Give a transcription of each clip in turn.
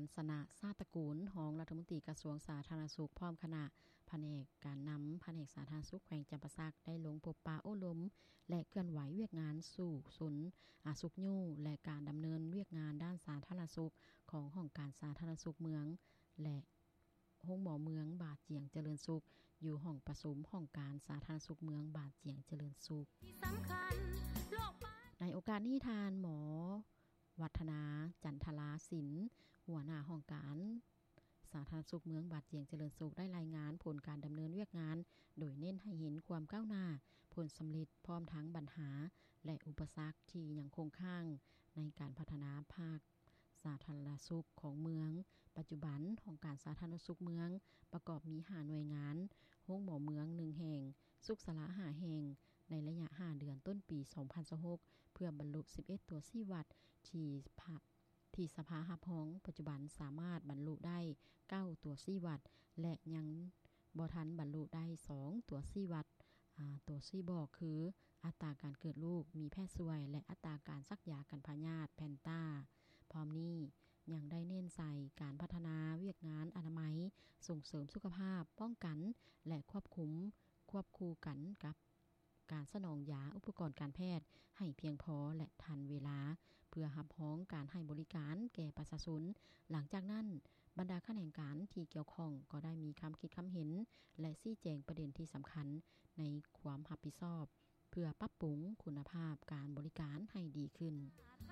สนะซาตระกูลรองรัฐมนตรีกระทรวงสาธารณสุขพร้อมคณะแผนกการนำแผนกสาธารณสุขแขวงจำปาสักได้ลงพบปะโอ้ล้มและเคลื่อนไหวเวียกงานสู่ศูนย์สุขยู่และการดำเนินเวียกงานด้านสาธารณสุขของห้องการสาธารณสุขเมืองและห้องหมอเมืองบาดเจียงเจริญสุขอยู่ห้องประชุมห้องการสาธารณสุขเมืองบาดเจียงเจริญสุขในโอกาสนี้ทานหมอวัฒนาจันทราศิลป์หัวหน้าห้องการสาธารณสุขเมืองบาดเจียงเจริญสุขได้รายงานผลการดำเนินเวียกงานโดยเน้นให้เห็นความก้าวหน้าผลสำเร็จพร้อมทั้งปัญหาและอุปสรรคที่ยังคงค้างในการพัฒนาภาคสาธารณสุขของเมืองปัจจุบันห้องการสาธารณสุขเมืองประกอบมี5หน่วยงานโรงหมอเมือง1แห่งสุขศาลา5แห่งในระยะ5เดือนต้นปี2026เพื่อบรรลุ11ตัวชี้วัดที่สภารับรองปัจจุบันสามารถบรรลุได้9ตัวชี้วัดและยังบ่ทันบรรลุได้2ตัวชี้วัดตัวชี้บอกคืออัตราการเกิดลูกมีแพทย์ช่วยและอัตราการซักยากันพยาธิแพนต้าพร้อมนี้ยังได้เน้นใส่การพัฒนาเวียกงานอนามัยส่งเสริมสุขภาพป้องกันและควบคู่กันกับการสนองยาอุปกรณ์การแพทย์ให้เพียงพอและทันเวลาเพื่อรับรองการให้บริการแก่ประชาชนหลังจากนั้นบรรดาข้าราชการที่เกี่ยวข้องก็ได้มีคำคิดคำเห็นและชี้แจงประเด็นที่สำคัญในความรับผิดชอบเพื่อปรับปรุงคุณภาพการบริการให้ดีขึ้น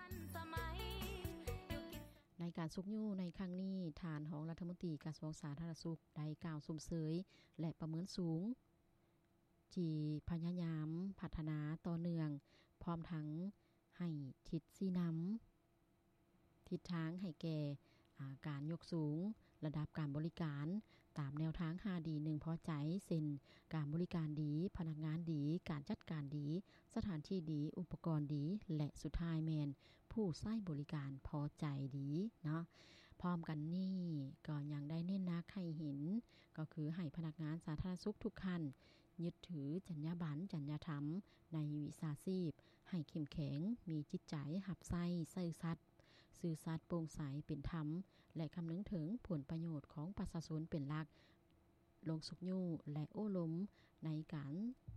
ในการสุกยู่ในครั้งนี้ทานของรัฐมนตรีกระทรวงสาธารณสุขได้กล่าวสุ่มเสยและประเมินสูงที่พยายามพัฒนาต่อเนื่องพร้อมทั้งให้ทิศชี้นำทิศทางให้แก่การยกสูงระดับการบริการตามแนวทาง 5D 1พอใจเช่นการบริการดีพนักงานดีการจัดการดีสถานที่ดีอุปกรณ์ดีและสุดท้ายแมนผู้ใช้บริการพอใจดีเนาะพร้อมกันนี่ก็ยังได้เน้นนักให้เห็นก็คือให้พนักงานสาธารณสุขทุกท่านยึดถือจรรยาบรรณจรรยธรรมในวิชาชีพให้เข้มแข็งมีจิตใจหับไส้ซื่อสัตย์โปร่งใสเป็นธรรมและคำนึงถึงผลประโยชน์ของประชาชนเป็นหลักลงสุขยู่และโอ้ล้มในการ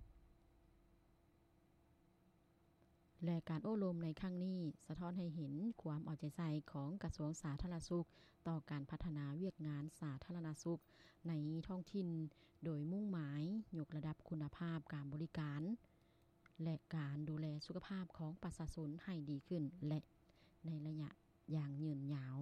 โอ้ล้มในครั้งนี้สะท้อนให้เห็นความเอาใจใส่ของกระทรวงสาธารณสุขต่อการพัฒนาเวียกงานสาธารณสุขในท้องถิ่นโดยมุ่งหมายยกระดับคุณภาพการบริการและการดูแลสุขภาพของประชาชนให้ดีขึ้นและในระยะอย่างยืนยาว